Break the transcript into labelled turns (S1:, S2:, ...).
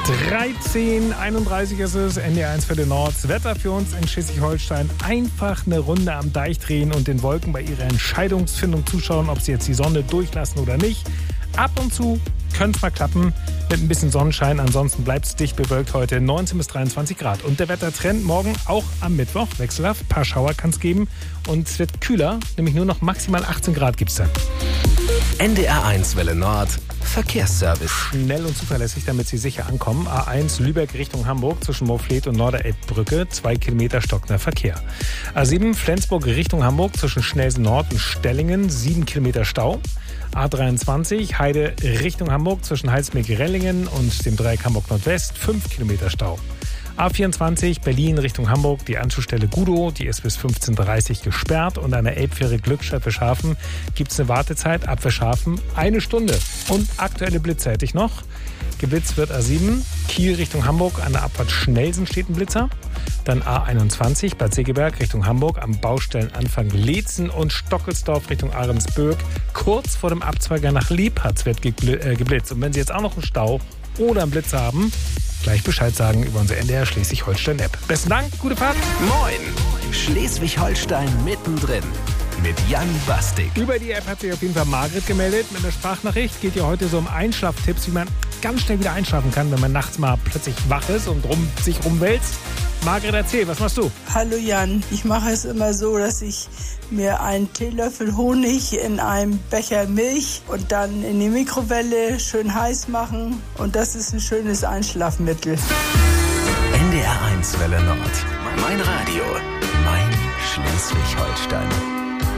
S1: 13:31 ist es, NDR1 für den Nord. Das Wetter für uns in Schleswig-Holstein. Einfach eine Runde am Deich drehen und den Wolken bei ihrer Entscheidungsfindung zuschauen, ob sie jetzt die Sonne durchlassen oder nicht. Ab und zu könnte es mal klappen mit ein bisschen Sonnenschein. Ansonsten bleibt es dicht bewölkt heute, 19 bis 23 Grad. Und der Wettertrend morgen auch am Mittwoch wechselhaft. Ein paar Schauer kann es geben und es wird kühler, nämlich nur noch maximal 18 Grad gibt es dann.
S2: NDR1 Welle Nord, Verkehrsservice.
S1: Schnell und zuverlässig, damit Sie sicher ankommen. A1 Lübeck Richtung Hamburg zwischen Moorfleet und Norderelbbrücke, 2 Kilometer stockender Verkehr. A7 Flensburg Richtung Hamburg zwischen Schnelsen Nord und Stellingen, 7 Kilometer Stau. A23 Heide Richtung Hamburg zwischen Heilsmeer-Gerellingen und dem Dreieck Hamburg Nordwest, 5 Kilometer Stau. A24 Berlin Richtung Hamburg, die Anschlussstelle Gudow, die ist bis 15:30 Uhr gesperrt und an der Elbfähre Glückstadt Verschafen gibt es eine Wartezeit ab Verschafen 1 Stunde. Und aktuelle Blitzer hätte ich noch. Geblitzt wird A7 Kiel Richtung Hamburg, an der Abfahrt Schnelsen steht ein Blitzer. Dann A21 Bad Segeberg Richtung Hamburg am Baustellenanfang Leetzen und Stockelsdorf Richtung Ahrensbürg. Kurz vor dem Abzweiger nach Liebharz wird geblitzt. Und wenn Sie jetzt auch noch einen Stau oder einen Blitz haben, gleich Bescheid sagen über unsere NDR Schleswig-Holstein-App. Besten Dank, gute Fahrt.
S2: Moin, Schleswig-Holstein mittendrin mit Jan Bastik.
S1: Über die App hat sich auf jeden Fall Margret gemeldet mit einer Sprachnachricht. Geht ja heute so um Einschlaftipps, wie man ganz schnell wieder einschlafen kann, wenn man nachts mal plötzlich wach ist und sich rumwälzt. Margret, erzähl, was machst du?
S3: Hallo Jan, ich mache es immer so, dass ich mir einen Teelöffel Honig in einem Becher Milch und dann in die Mikrowelle schön heiß machen und das ist ein schönes Einschlafmittel.
S2: NDR1 Welle Nord. Mein Radio. Mein Schleswig-Holstein.